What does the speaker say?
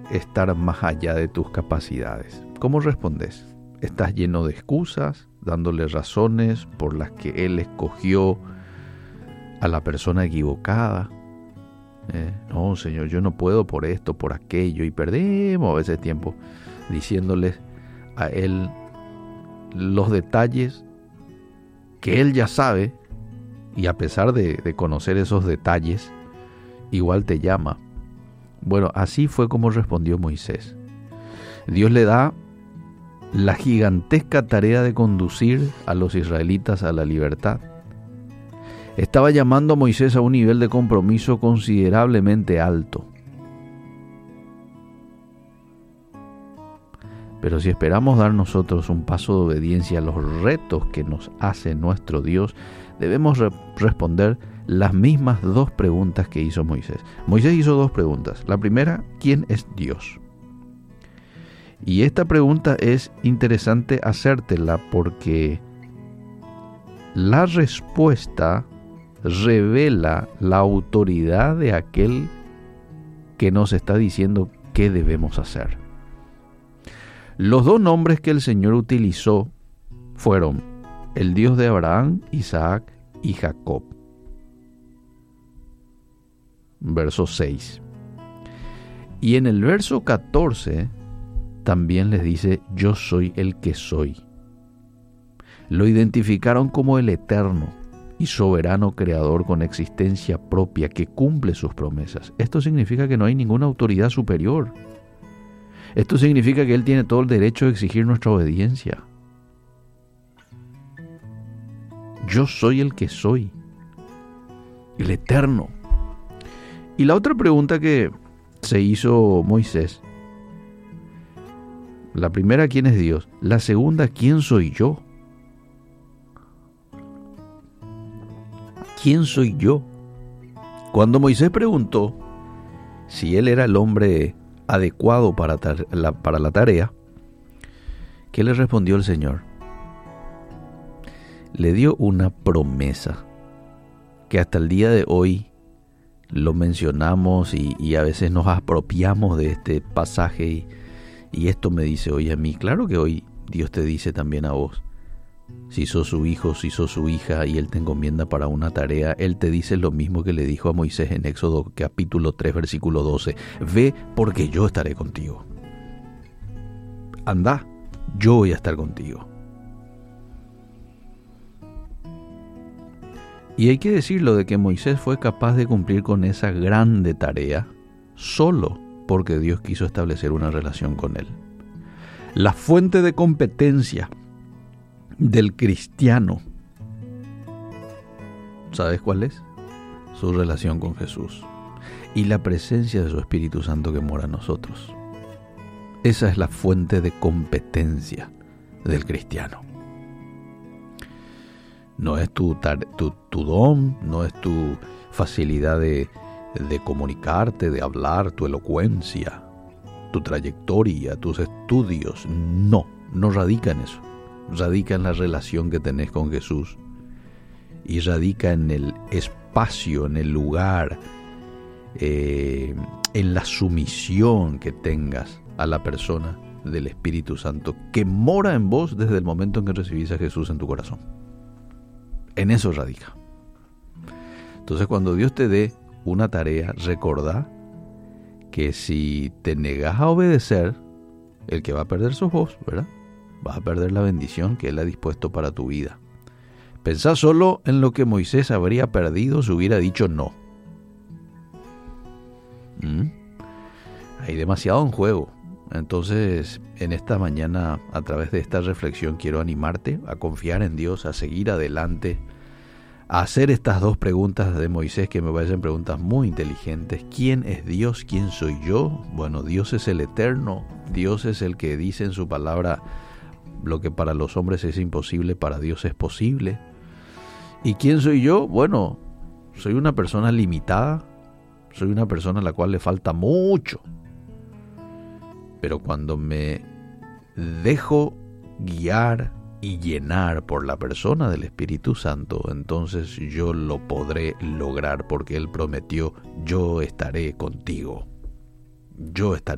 estar más allá de tus capacidades. ¿Cómo respondes? ¿Estás lleno de excusas, dándole razones por las que Él escogió a la persona equivocada? No, Señor, yo no puedo por esto, por aquello, y perdemos a veces tiempo diciéndoles a Él los detalles que Él ya sabe, y a pesar de conocer esos detalles, igual te llama. Bueno, así fue como respondió Moisés. Dios le da la gigantesca tarea de conducir a los israelitas a la libertad. Estaba llamando a Moisés a un nivel de compromiso considerablemente alto. Pero si esperamos dar nosotros un paso de obediencia a los retos que nos hace nuestro Dios, debemos responder las mismas dos preguntas que hizo Moisés. Moisés hizo dos preguntas. La primera, ¿quién es Dios? Y esta pregunta es interesante hacértela porque la respuesta revela la autoridad de aquel que nos está diciendo qué debemos hacer. Los dos nombres que el Señor utilizó fueron el Dios de Abraham, Isaac y Jacob. Verso 6. Y en el verso 14 también les dice, yo soy el que soy. Lo identificaron como el eterno y soberano creador con existencia propia que cumple sus promesas. Esto significa que no hay ninguna autoridad superior. Esto significa que Él tiene todo el derecho de exigir nuestra obediencia. Yo soy el que soy, el eterno. Y la otra pregunta que se hizo Moisés, la primera, ¿quién es Dios? La segunda, ¿quién soy yo? ¿Quién soy yo? Cuando Moisés preguntó si él era el hombre adecuado para la tarea, ¿qué le respondió el Señor? Le dio una promesa que hasta el día de hoy lo mencionamos y a veces nos apropiamos de este pasaje y esto me dice hoy a mí. Claro que hoy Dios te dice también a vos. Si sos su hijo, si sos su hija y Él te encomienda para una tarea, Él te dice lo mismo que le dijo a Moisés en Éxodo capítulo 3 versículo 12. Ve porque yo estaré contigo. Anda, yo voy a estar contigo. Y hay que decirlo de que Moisés fue capaz de cumplir con esa grande tarea solo porque Dios quiso establecer una relación con él. La fuente de competencia del cristiano, ¿sabes cuál es? Su relación con Jesús y la presencia de su Espíritu Santo que mora en nosotros. Esa es la fuente de competencia del cristiano. No es tu don, no es tu facilidad de comunicarte, de hablar, tu elocuencia, tu trayectoria, tus estudios. No radica en eso. Radica en la relación que tenés con Jesús y radica en el espacio, en el lugar, en la sumisión que tengas a la persona del Espíritu Santo que mora en vos desde el momento en que recibís a Jesús en tu corazón. En eso radica. Entonces, cuando Dios te dé una tarea, recordá que si te negás a obedecer, el que va a perder sos vos, ¿verdad? Vas a perder la bendición que Él ha dispuesto para tu vida. Pensá solo en lo que Moisés habría perdido si hubiera dicho no. Hay demasiado en juego. Entonces, en esta mañana, a través de esta reflexión, quiero animarte a confiar en Dios, a seguir adelante, a hacer estas dos preguntas de Moisés que me parecen preguntas muy inteligentes. ¿Quién es Dios? ¿Quién soy yo? Bueno, Dios es el eterno. Dios es el que dice en su palabra: lo que para los hombres es imposible, para Dios es posible. ¿Y quién soy yo? Bueno, soy una persona limitada. Soy una persona a la cual le falta mucho. Pero cuando me dejo guiar y llenar por la persona del Espíritu Santo, entonces yo lo podré lograr porque Él prometió: yo estaré contigo. Yo estaré